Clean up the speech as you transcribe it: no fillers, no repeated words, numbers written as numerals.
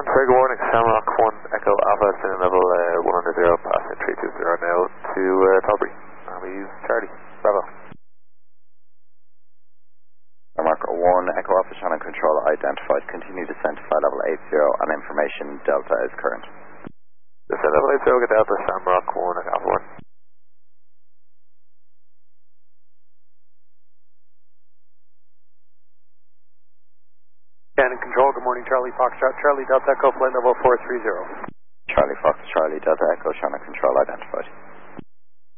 very good morning. Shamrock 1 Echo Alpha, sending level 100, passing 320 now to Tilbury. We use Charlie. Bravo. Shamrock 1 Echo Alpha, channel control identified. Continue descent to flight level 80 and information Delta is current. Descent level 80, get Delta, Shamrock 1 Echo Alpha 1. Cannon control, good morning, Charlie Foxtrot, Charlie Delta Echo, flight level 430. Charlie Fox, Charlie Delta Echo, channel control identified.